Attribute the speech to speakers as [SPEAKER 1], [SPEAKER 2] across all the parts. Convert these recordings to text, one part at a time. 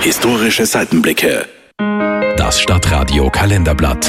[SPEAKER 1] Historische Seitenblicke. Das Stadtradio Kalenderblatt.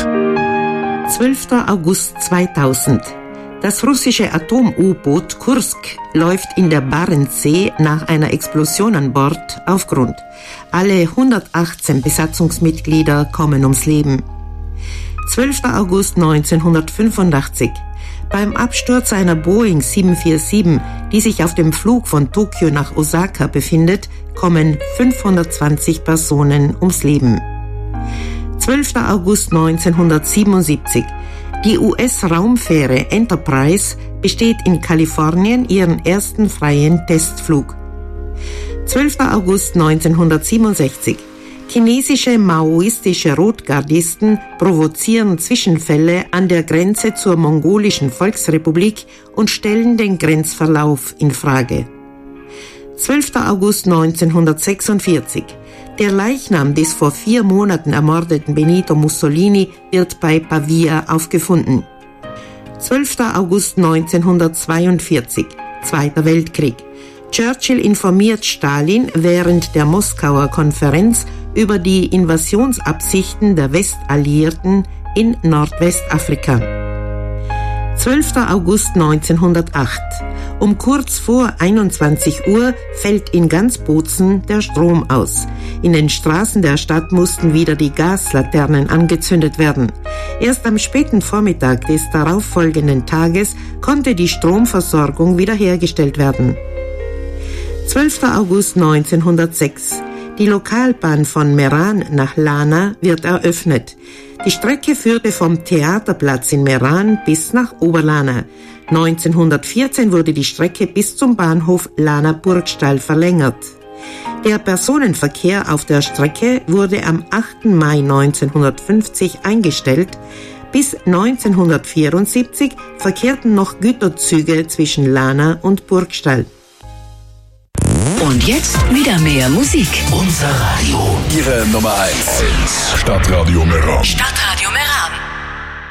[SPEAKER 2] 12. August 2000. Das russische Atom-U-Boot Kursk läuft in der Barentssee nach einer Explosion an Bord auf Grund. Alle 118 Besatzungsmitglieder kommen ums Leben. 12. August 1985. Beim Absturz einer Boeing 747, die sich auf dem Flug von Tokio nach Osaka befindet, kommen 520 Personen ums Leben. 12. August 1977. Die US-Raumfähre Enterprise besteht in Kalifornien ihren ersten freien Testflug. 12. August 1967. Chinesische maoistische Rotgardisten provozieren Zwischenfälle an der Grenze zur Mongolischen Volksrepublik und stellen den Grenzverlauf in Frage. 12. August 1946. Der Leichnam des vor 4 Monaten ermordeten Benito Mussolini wird bei Pavia aufgefunden. 12. August 1942. Zweiter Weltkrieg. Churchill informiert Stalin während der Moskauer Konferenz über die Invasionsabsichten der Westalliierten in Nordwestafrika. 12. August 1908. Um kurz vor 21 Uhr fällt in ganz Bozen der Strom aus. In den Straßen der Stadt mussten wieder die Gaslaternen angezündet werden. Erst am späten Vormittag des darauffolgenden Tages konnte die Stromversorgung wiederhergestellt werden. 12. August 1906. Die Lokalbahn von Meran nach Lana wird eröffnet. Die Strecke führte vom Theaterplatz in Meran bis nach Oberlana. 1914 wurde die Strecke bis zum Bahnhof Lana-Burgstall verlängert. Der Personenverkehr auf der Strecke wurde am 8. Mai 1950 eingestellt. Bis 1974 verkehrten noch Güterzüge zwischen Lana und Burgstall.
[SPEAKER 3] Und jetzt wieder mehr Musik.
[SPEAKER 1] Unser Radio. Ihre Nummer 1. Stadtradio Meran.
[SPEAKER 3] Stadtradio